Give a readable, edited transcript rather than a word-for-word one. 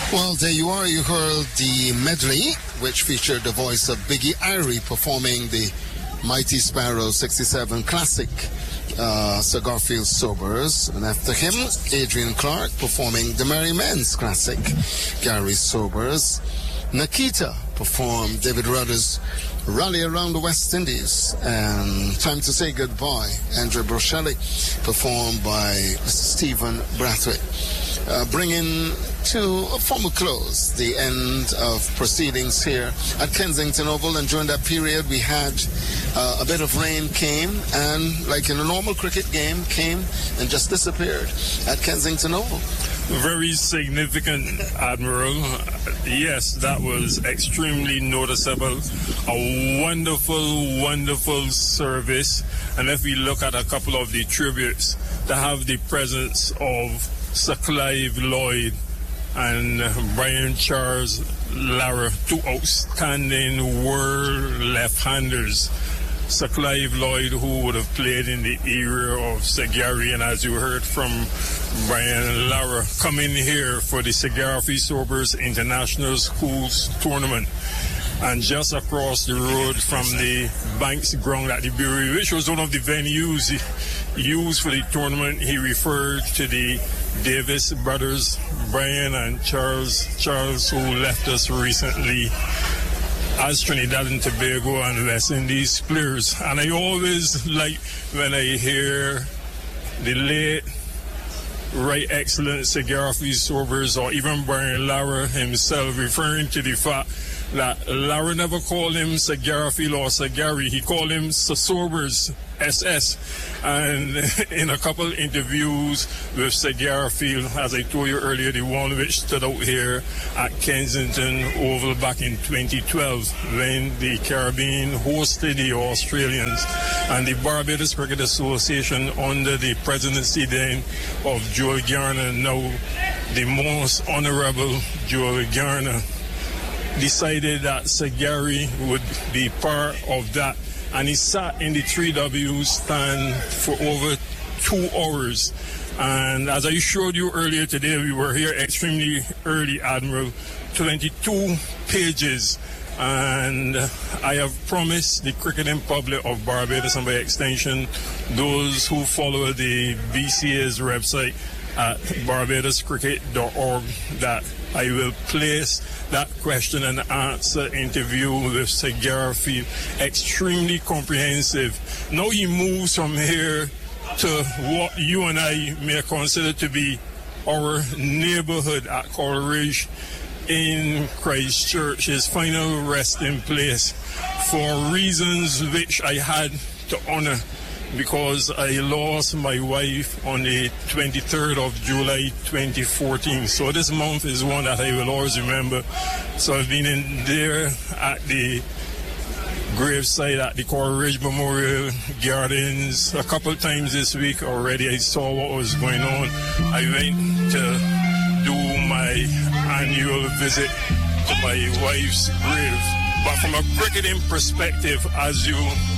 Well, there you are. You heard the medley, which featured the voice of Biggie Irie performing the Mighty Sparrow 67 classic, Sir Garfield Sobers. And after him, Adrian Clark performing the Merry Men's classic, Gary Sobers. Nikita performed David Rudder's Rally Around the West Indies. And Time to Say Goodbye, Andrea Bocelli, performed by Mr. Stephen Brathwaite. Bringing to a formal close the end of proceedings here at Kensington Oval, and during that period we had a bit of rain came, and like in a normal cricket game, came and just disappeared at Kensington Oval. Very significant, Admiral. Yes, that was extremely noticeable. A wonderful, wonderful service. And if we look at a couple of the tributes, to have the presence of Sir Clive Lloyd and Brian Charles Lara, two outstanding world left-handers. Sir Clive Lloyd, who would have played in the era of Sir Gary, and as you heard from Brian Lara, coming here for the Sir Garfield Sobers International Schools Tournament. And just across the road from the Banks ground at the Bury, which was one of the venues used for the tournament, he referred to the Davis brothers, Brian and Charles, who left us recently as Trinidad and Tobago and West Indies players. And I always like when I hear the late, right excellent Sir Garfield Sobers or even Brian Lara himself referring to the fact that Lara never called him Sir Garfield or Sir Gary. He called him Sir Sobers, SS. And in a couple interviews with Sir Garfield, as I told you earlier, the one which stood out here at Kensington Oval back in 2012 when the Caribbean hosted the Australians, and the Barbados Cricket Association under the presidency then of Joel Garner, now the most honorable Joel Garner, decided that Sir Gary would be part of that. And he sat in the 3W stand for over 2 hours. And as I showed you earlier today, we were here extremely early, Admiral, 22 pages. And I have promised the cricketing public of Barbados, and by extension, those who follow the BCA's website at barbadoscricket.org, that I will place that question and answer interview with Sir Garfield. Extremely comprehensive. Now he moves from here to what you and I may consider to be our neighborhood at Coleridge in Christchurch, his final resting place, for reasons which I had to honor, because I lost my wife on the 23rd of July 2014. So this month is one that I will always remember. So I've been in there at the gravesite at the Coleridge Memorial Gardens a couple of times this week already. I saw what was going on. I went to do my annual visit to my wife's grave. But from a cricketing perspective, as you